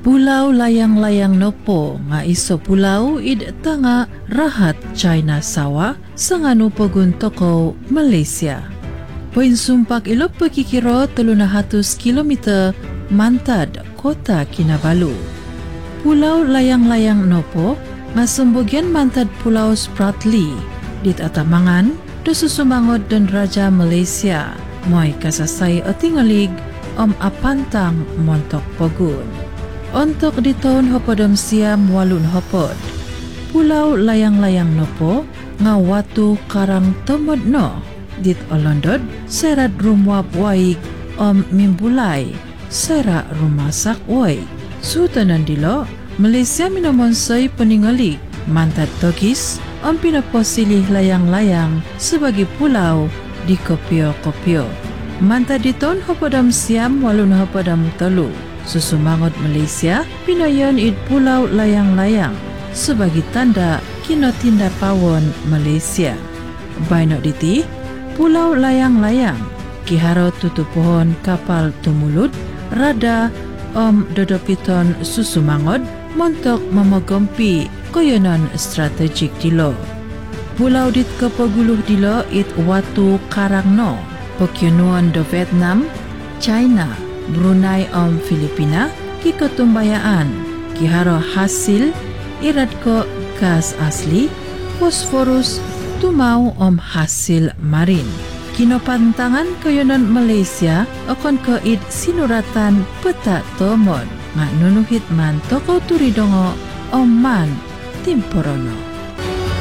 Pulau layang-layang nopo nga iso pulau id tanga rahat China sawa sanganu pogun toko Malaysia. Poin sumpak ilo pekikiro 300 kilometer mantad kota Kinabalu. Pulau layang-layang nopo nga sembogian mantad Pulau Spratly dit atamangan do susumangod dan Raja Malaysia moy kasasay o tingalig apantang montok pogun. Untuk di tahun hopodom siam walun hopod, Pulau layang-layang nopo nga watu karang tomod no dit olondod serat rumwap waig mimbulay sera rumasak waig. Sutanan dilo, Malaysia minomonsay peningalig mantad togis pinaposilih layang-layang sebagai pulau di kopio-kopio. Mantad di tahun hopodom siam walun hopodom telu. Susumangot Malaysia pinayon id pulau layang-layang sebagai tanda kinotinda pawon Malaysia. Baino diti pulau layang-layang kiharo tutu pohon kapal tumulut rada dodopiton susumangod montok memogompi koyonon strategik dilo. Pulau dit kepaguluh dilo it watu karangno pokyonuan do Vietnam, China, Brunei Filipina ki ketumbayaan kiharo hasil irat ko gas asli fosforus tumau hasil marin. Kinopantangan koyonon Malaysia okon ko id sinuratan peta tomon nga nunuhit man toko turidongo man timporono.